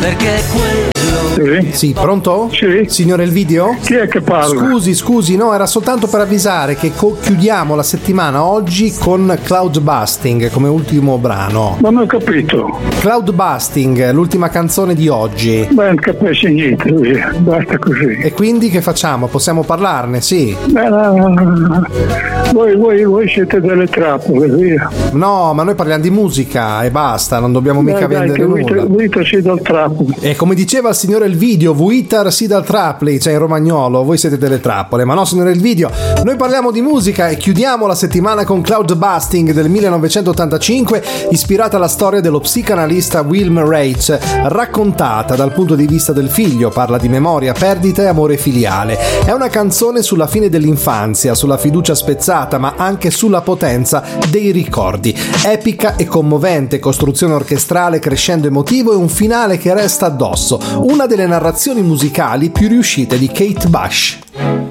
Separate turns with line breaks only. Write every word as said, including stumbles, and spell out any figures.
perché quello...
Sì.
Sì, pronto?
Sì.
Signore Elvidio?
Chi è che parla?
Scusi, scusi, no, era soltanto per avvisare che co- chiudiamo la settimana oggi con Cloud Busting come ultimo brano.
Non ho capito.
Cloud Busting, l'ultima canzone di oggi.
Beh, non capisci niente, via. Basta così.
E quindi che facciamo? Possiamo parlarne, sì?
Beh, no, no, no. Voi, voi, voi siete delle trappole, via.
No, ma noi parliamo di musica e basta, non dobbiamo mica
Dai, dai,
vendere
che
nulla.
Vita si dal trappo.
E come diceva il signore Elvidio, vuitar si dal trapli, cioè in romagnolo, voi siete delle trappole, ma no, signore Elvidio, noi parliamo di musica e chiudiamo la settimana con Cloud Busting del millenovecentottantacinque, ispirata alla storia dello psicanalista Wilhelm Reich, raccontata dal punto di vista del figlio, parla di memoria, perdita e amore filiale. È una canzone sulla fine dell'infanzia, sulla fiducia spezzata, ma anche sulla potenza dei ricordi. Epica e commovente, costruzione orchestrale, crescendo emotivo e un finale che resta addosso. Una delle narrazioni musicali più riuscite di Kate Bush.